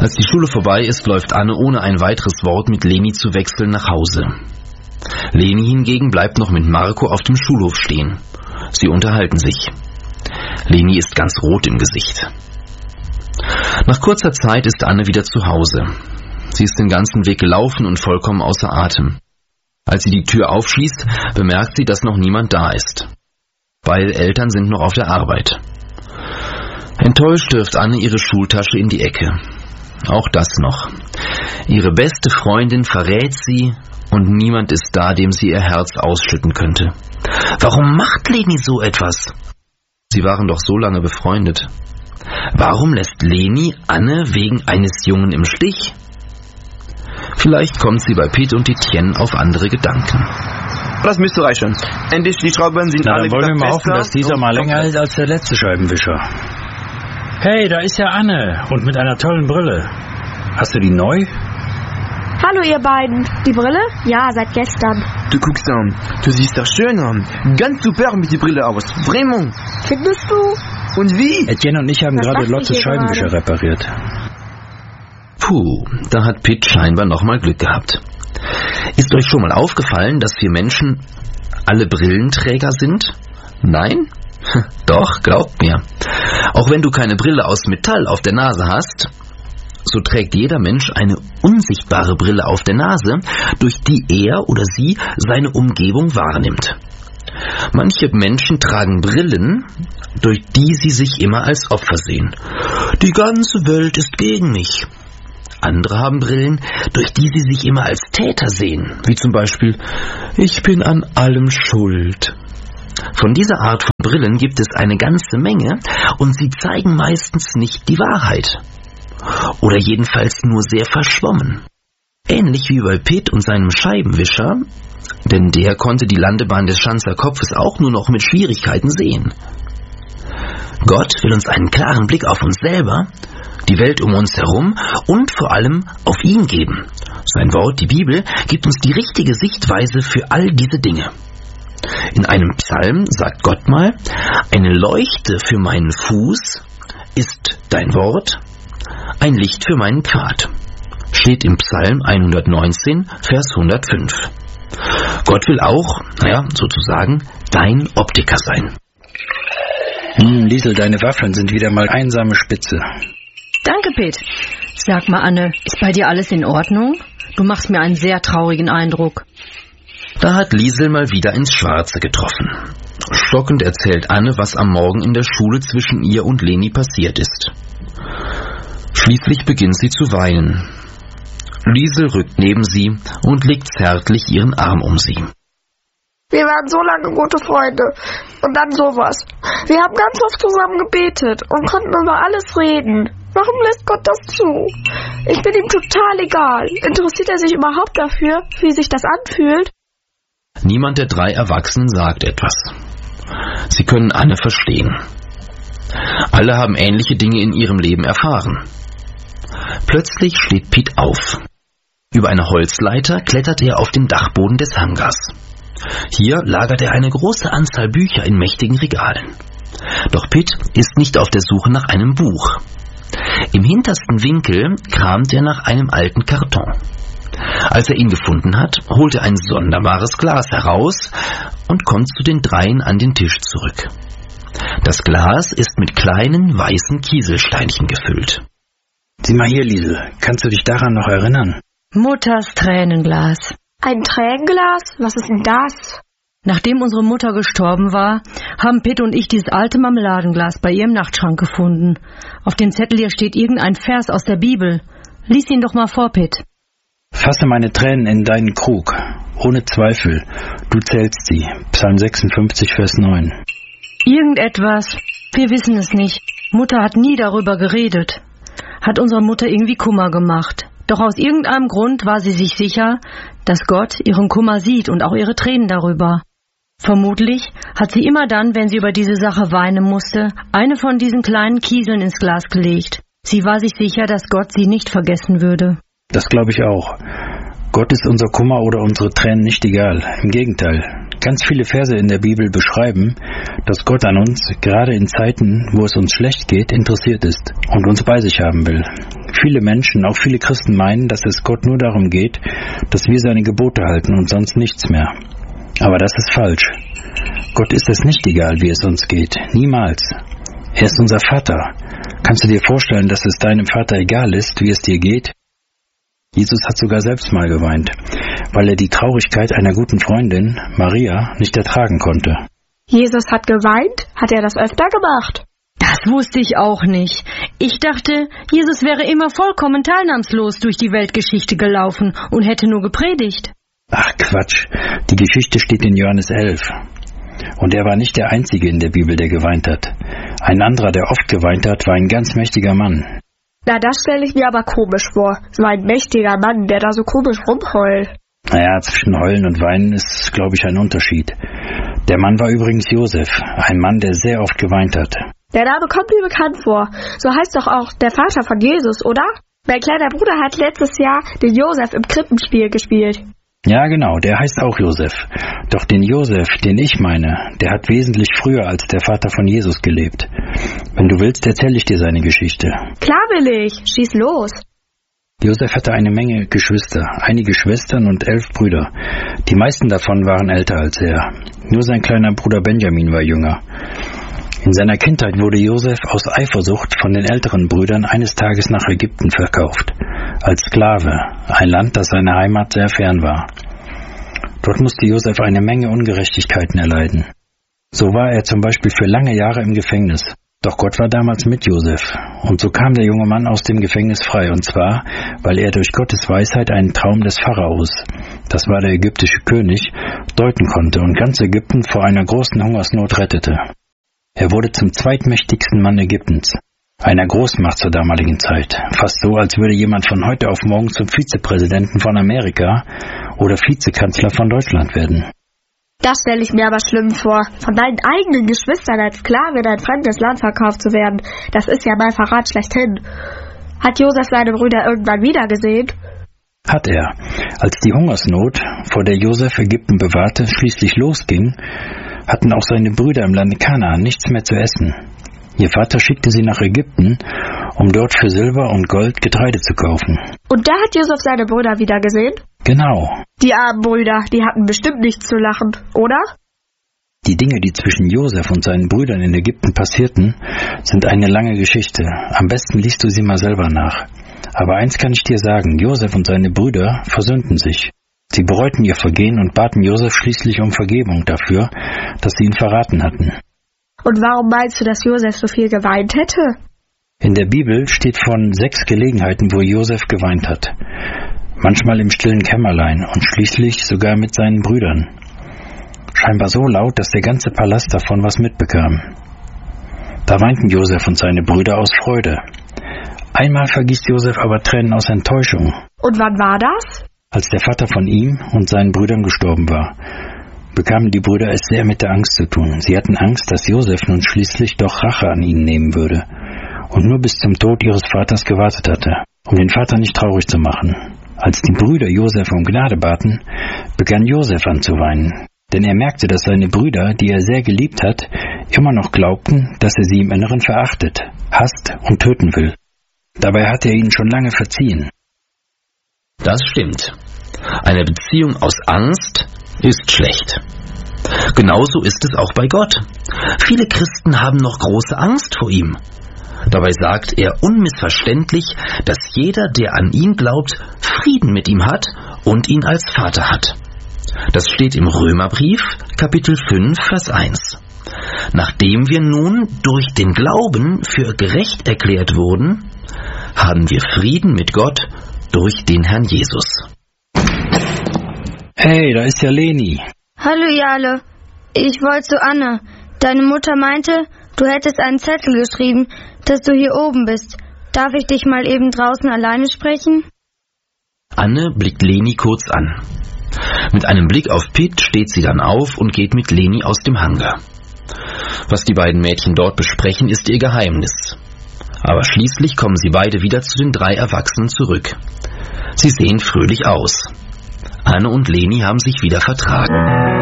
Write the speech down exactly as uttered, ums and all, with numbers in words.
Als die Schule vorbei ist, läuft Anne ohne ein weiteres Wort mit Leni zu wechseln nach Hause. Leni hingegen bleibt noch mit Marco auf dem Schulhof stehen. Sie unterhalten sich. Leni ist ganz rot im Gesicht. Nach kurzer Zeit ist Anne wieder zu Hause. Sie ist den ganzen Weg gelaufen und vollkommen außer Atem. Als sie die Tür aufschließt, bemerkt sie, dass noch niemand da ist. Beide Eltern sind noch auf der Arbeit. Enttäuscht wirft Anne ihre Schultasche in die Ecke. Auch das noch. Ihre beste Freundin verrät sie und niemand ist da, dem sie ihr Herz ausschütten könnte. Warum macht Leni so etwas? Sie waren doch so lange befreundet. Warum lässt Leni Anne wegen eines Jungen im Stich? Vielleicht kommt sie bei Pete und Etienne auf andere Gedanken. Das müsste reichen. Endlich, die Schrauben sind Na, alle dann wollen wir mal fester. hoffen, dass dieser mal länger hält als der letzte Scheibenwischer. Hey, da ist ja Anne und mit einer tollen Brille. Hast du die neu? Hallo ihr beiden. Die Brille? Ja, seit gestern. Du guckst an, du siehst doch schön an. Ganz super mit der Brille aus. Vraiment. Findest du? Und wie? Etienne und ich haben Was gerade dachte Lottes ich hier Scheibenwischer gerade? repariert. Puh, da hat Pete scheinbar nochmal Glück gehabt. Ist euch schon mal aufgefallen, dass wir Menschen alle Brillenträger sind? Nein? Doch, glaubt mir. Auch wenn du keine Brille aus Metall auf der Nase hast, so trägt jeder Mensch eine unsichtbare Brille auf der Nase, durch die er oder sie seine Umgebung wahrnimmt. Manche Menschen tragen Brillen, durch die sie sich immer als Opfer sehen. Die ganze Welt ist gegen mich. Andere haben Brillen, durch die sie sich immer als Täter sehen, wie zum Beispiel, ich bin an allem schuld. Von dieser Art von Brillen gibt es eine ganze Menge und sie zeigen meistens nicht die Wahrheit. Oder jedenfalls nur sehr verschwommen. Ähnlich wie bei Pete und seinem Scheibenwischer, denn der konnte die Landebahn des Schanzer Kopfes auch nur noch mit Schwierigkeiten sehen. Gott will uns einen klaren Blick auf uns selber, die Welt um uns herum und vor allem auf ihn geben. Sein Wort, die Bibel, gibt uns die richtige Sichtweise für all diese Dinge. In einem Psalm sagt Gott mal, eine Leuchte für meinen Fuß ist dein Wort, ein Licht für meinen Pfad. Steht im Psalm hundertneunzehn, Vers hundertfünf. Gott will auch, naja, sozusagen, dein Optiker sein. Hm, Liesel, deine Waffeln sind wieder mal einsame Spitze. Danke, Pete. Sag mal, Anne, ist bei dir alles in Ordnung? Du machst mir einen sehr traurigen Eindruck. Da hat Liesel mal wieder ins Schwarze getroffen. Stockend erzählt Anne, was am Morgen in der Schule zwischen ihr und Leni passiert ist. Schließlich beginnt sie zu weinen. Liesel rückt neben sie und legt zärtlich ihren Arm um sie. Wir waren so lange gute Freunde. Und dann sowas. Wir haben ganz oft zusammen gebetet und konnten über alles reden. Warum lässt Gott das zu? Ich bin ihm total egal. Interessiert er sich überhaupt dafür, wie sich das anfühlt? Niemand der drei Erwachsenen sagt etwas. Sie können Anne verstehen. Alle haben ähnliche Dinge in ihrem Leben erfahren. Plötzlich steht Pete auf. Über eine Holzleiter klettert er auf den Dachboden des Hangars. Hier lagert er eine große Anzahl Bücher in mächtigen Regalen. Doch Pete ist nicht auf der Suche nach einem Buch. Im hintersten Winkel kramt er nach einem alten Karton. Als er ihn gefunden hat, holt er ein sonderbares Glas heraus und kommt zu den dreien an den Tisch zurück. Das Glas ist mit kleinen weißen Kieselsteinchen gefüllt. Sieh mal hier, Liesel, kannst du dich daran noch erinnern? Mutters Tränenglas. Ein Tränenglas? Was ist denn das? Nachdem unsere Mutter gestorben war, haben Pete und ich dieses alte Marmeladenglas bei ihrem Nachtschrank gefunden. Auf dem Zettel hier steht irgendein Vers aus der Bibel. Lies ihn doch mal vor, Pete. Fasse meine Tränen in deinen Krug. Ohne Zweifel. Du zählst sie. Psalm sechsundfünfzig, Vers neun. Irgendetwas. Wir wissen es nicht. Mutter hat nie darüber geredet. Hat unserer Mutter irgendwie Kummer gemacht. Doch aus irgendeinem Grund war sie sich sicher, dass Gott ihren Kummer sieht und auch ihre Tränen darüber. Vermutlich hat sie immer dann, wenn sie über diese Sache weinen musste, eine von diesen kleinen Kieseln ins Glas gelegt. Sie war sich sicher, dass Gott sie nicht vergessen würde. Das glaube ich auch. Gott ist unser Kummer oder unsere Tränen nicht egal. Im Gegenteil. Ganz viele Verse in der Bibel beschreiben, dass Gott an uns, gerade in Zeiten, wo es uns schlecht geht, interessiert ist und uns bei sich haben will. Viele Menschen, auch viele Christen meinen, dass es Gott nur darum geht, dass wir seine Gebote halten und sonst nichts mehr. Aber das ist falsch. Gott ist es nicht egal, wie es uns geht. Niemals. Er ist unser Vater. Kannst du dir vorstellen, dass es deinem Vater egal ist, wie es dir geht? Jesus hat sogar selbst mal geweint, weil er die Traurigkeit einer guten Freundin, Maria, nicht ertragen konnte. Jesus hat geweint? Hat er das öfter gemacht? Das wusste ich auch nicht. Ich dachte, Jesus wäre immer vollkommen teilnahmslos durch die Weltgeschichte gelaufen und hätte nur gepredigt. Ach Quatsch, die Geschichte steht in Johannes elf. Und er war nicht der Einzige in der Bibel, der geweint hat. Ein anderer, der oft geweint hat, war ein ganz mächtiger Mann. Na, das stelle ich mir aber komisch vor. So ein mächtiger Mann, der da so komisch rumheult. Naja, zwischen Heulen und Weinen ist, glaube ich, ein Unterschied. Der Mann war übrigens Josef, ein Mann, der sehr oft geweint hat. Der Name kommt mir bekannt vor. So heißt doch auch der Vater von Jesus, oder? Mein kleiner Bruder hat letztes Jahr den Josef im Krippenspiel gespielt. Ja, genau, der heißt auch Josef. Doch den Josef, den ich meine, der hat wesentlich früher als der Vater von Jesus gelebt. Wenn du willst, erzähle ich dir seine Geschichte. Klar will ich. Schieß los. Josef hatte eine Menge Geschwister, einige Schwestern und elf Brüder. Die meisten davon waren älter als er. Nur sein kleiner Bruder Benjamin war jünger. In seiner Kindheit wurde Josef aus Eifersucht von den älteren Brüdern eines Tages nach Ägypten verkauft. Als Sklave, ein Land, das seiner Heimat sehr fern war. Dort musste Josef eine Menge Ungerechtigkeiten erleiden. So war er zum Beispiel für lange Jahre im Gefängnis. Doch Gott war damals mit Josef. Und so kam der junge Mann aus dem Gefängnis frei. Und zwar, weil er durch Gottes Weisheit einen Traum des Pharaos, das war der ägyptische König, deuten konnte und ganz Ägypten vor einer großen Hungersnot rettete. Er wurde zum zweitmächtigsten Mann Ägyptens, einer Großmacht zur damaligen Zeit. Fast so, als würde jemand von heute auf morgen zum Vizepräsidenten von Amerika oder Vizekanzler von Deutschland werden. Das stelle ich mir aber schlimm vor, von deinen eigenen Geschwistern als Sklave in ein fremdes Land verkauft zu werden. Das ist ja mal Verrat schlechthin. Hat Josef seine Brüder irgendwann wiedergesehen? Hat er. Als die Hungersnot, vor der Josef Ägypten bewahrte, schließlich losging, hatten auch seine Brüder im Lande Kanaan nichts mehr zu essen. Ihr Vater schickte sie nach Ägypten, um dort für Silber und Gold Getreide zu kaufen. Und da hat Josef seine Brüder wieder gesehen? Genau. Die armen Brüder, die hatten bestimmt nichts zu lachen, oder? Die Dinge, die zwischen Josef und seinen Brüdern in Ägypten passierten, sind eine lange Geschichte. Am besten liest du sie mal selber nach. Aber eins kann ich dir sagen, Josef und seine Brüder versöhnten sich. Sie bereuten ihr Vergehen und baten Josef schließlich um Vergebung dafür, dass sie ihn verraten hatten. Und warum meinst du, dass Josef so viel geweint hätte? In der Bibel steht von sechs Gelegenheiten, wo Josef geweint hat. Manchmal im stillen Kämmerlein und schließlich sogar mit seinen Brüdern. Scheinbar so laut, dass der ganze Palast davon was mitbekam. Da weinten Josef und seine Brüder aus Freude. Einmal vergießt Josef aber Tränen aus Enttäuschung. Und wann war das? Als der Vater von ihm und seinen Brüdern gestorben war, bekamen die Brüder es sehr mit der Angst zu tun. Sie hatten Angst, dass Josef nun schließlich doch Rache an ihnen nehmen würde und nur bis zum Tod ihres Vaters gewartet hatte, um den Vater nicht traurig zu machen. Als die Brüder Josef um Gnade baten, begann Josef an zu weinen, denn er merkte, dass seine Brüder, die er sehr geliebt hat, immer noch glaubten, dass er sie im Inneren verachtet, hasst und töten will. Dabei hatte er ihnen schon lange verziehen. Das stimmt. Eine Beziehung aus Angst ist schlecht. Genauso ist es auch bei Gott. Viele Christen haben noch große Angst vor ihm. Dabei sagt er unmissverständlich, dass jeder, der an ihn glaubt, Frieden mit ihm hat und ihn als Vater hat. Das steht im Römerbrief, Kapitel fünf, Vers eins. Nachdem wir nun durch den Glauben für gerecht erklärt wurden, haben wir Frieden mit Gott durch den Herrn Jesus. Hey, da ist ja Leni. Hallo Jale, ich wollte zu Anne. Deine Mutter meinte, du hättest einen Zettel geschrieben, dass du hier oben bist. Darf ich dich mal eben draußen alleine sprechen? Anne blickt Leni kurz an. Mit einem Blick auf Pitt steht sie dann auf und geht mit Leni aus dem Hangar. Was die beiden Mädchen dort besprechen, ist ihr Geheimnis. Aber schließlich kommen sie beide wieder zu den drei Erwachsenen zurück. Sie sehen fröhlich aus. Anne und Leni haben sich wieder vertragen.